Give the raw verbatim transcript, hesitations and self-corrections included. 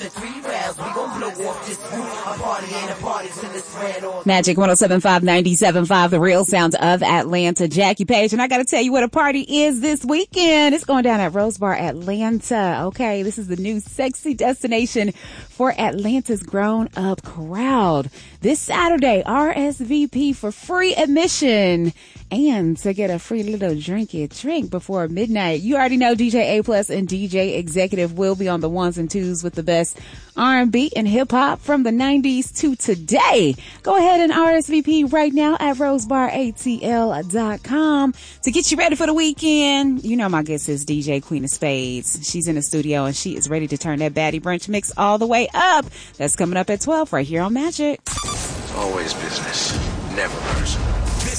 after three rounds, we gon' blow off this roof. A party ain't a party till it's ran off. Magic one oh seven point five, ninety-seven point five, the real sound of Atlanta. Jackie Page, and I gotta tell you what a party is this weekend. It's going down at Rose Bar Atlanta. Okay, this is the new sexy destination for Atlanta's grown-up crowd. This Saturday, R S V P for free admission and to get a free little drinky drink before midnight. You already know D J A Plus and D J Executive will be on the ones and twos with the best R and B and hip hop from the nineties to today. Go ahead and R S V P right now at rose bar A T L dot com to get you ready for the weekend. You know my guest is D J Queen of Spades. She's in the studio and she is ready to turn that baddie brunch mix all the way up. That's coming up at twelve right here on Magic. Always business, never personal.